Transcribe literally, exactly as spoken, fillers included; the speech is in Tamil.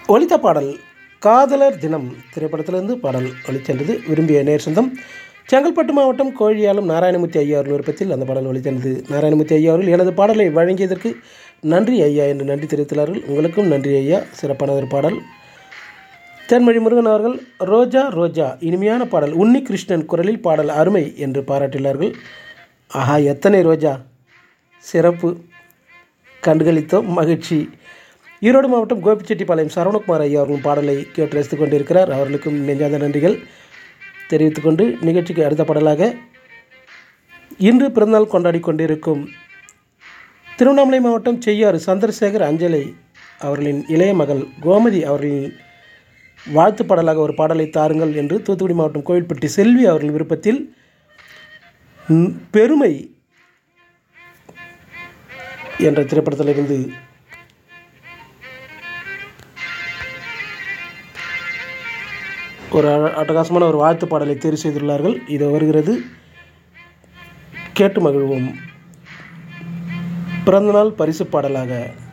ஒலித்த பாடல் காதலர் தினம் திரைப்படத்திலிருந்து பாடல் ஒலிச்சென்றது. விரும்பிய நேர் சொந்தம் செங்கல்பட்டு மாவட்டம் கோழியாலும் நாராயணமூர்த்தி ஐயா அவர்கள் விருப்பத்தில் அந்த பாடல் ஒலிச்சென்றது. நாராயணமூர்த்தி ஐயா அவர்கள் எனது பாடலை வழங்கியதற்கு நன்றி ஐயா என்று நன்றி தெரிவித்துள்ளார்கள். உங்களுக்கும் நன்றி ஐயா, சிறப்பான ஒரு பாடல். தென்மொழி முருகன் அவர்கள் ரோஜா ரோஜா இனிமையான பாடல், உன்னி கிருஷ்ணன் குரலில் பாடல் அருமை என்று பாராட்டியுள்ளார்கள். ஆஹா, எத்தனை ரோஜா, சிறப்பு, கண்டுகளித்தோம், மகிழ்ச்சி. ஈரோடு மாவட்டம் கோபிச்செட்டிப்பாளையம் சரவணகுமார் ஐயா அவர்களும் பாடலை கேட்டு ரசித்துக் கொண்டிருக்கிறார். அவர்களுக்கும் நெஞ்சார்ந்த நன்றிகள் தெரிவித்துக்கொண்டு நிகழ்ச்சிக்கு அடுத்த பாடலாக இன்று பிறந்தநாள் கொண்டாடி கொண்டிருக்கும் திருவண்ணாமலை மாவட்டம் செய்யாறு சந்திரசேகர் அஞ்சலை அவர்களின் இளைய மகள் கோமதி அவர்களின் வாழ்த்து பாடலாக ஒரு பாடலை தாருங்கள் என்று தூத்துக்குடி மாவட்டம் கோவில்பட்டி செல்வி அவர்கள் விருப்பத்தில் பெருமை என்ற திரைப்படத்திலிருந்து ஒரு அட்டகாசமான ஒரு வாழ்த்து பாடலை தேர்வு செய்துள்ளார்கள். இது வருகிறது, கேட்டு மகிழ்வோம். பிறந்தநாள் பரிசு பாடலாக